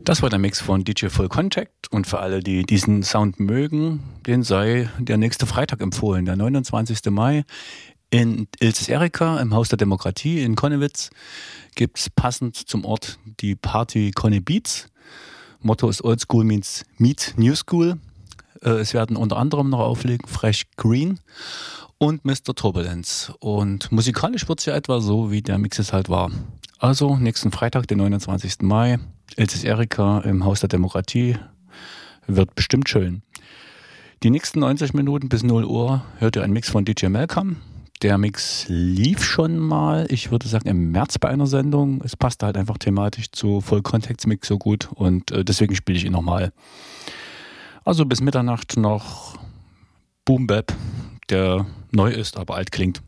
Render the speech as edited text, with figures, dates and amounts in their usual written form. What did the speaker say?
Das war der Mix von DJ Full Contact und für alle, die diesen Sound mögen, den sei der nächste Freitag empfohlen, der 29. Mai in Ilses Erika im Haus der Demokratie in Konnewitz gibt es passend zum Ort die Party Conne Beats. Motto ist Old School meets New School. Es werden unter anderem noch auflegen Fresh Green und Mr. Turbulence. Und musikalisch wird es ja etwa so, wie der Mix es halt war. Also nächsten Freitag, den 29. Mai, Ilses Erika im Haus der Demokratie. Wird bestimmt schön. Die nächsten 90 Minuten bis 0 Uhr hört ihr einen Mix von DJ Malcolm. Der Mix lief schon mal, ich würde sagen im März bei einer Sendung. Es passte halt einfach thematisch zu Full Contact Mix so gut und deswegen spiele ich ihn nochmal. Also bis Mitternacht noch Boom Bap, der neu ist, aber alt klingt.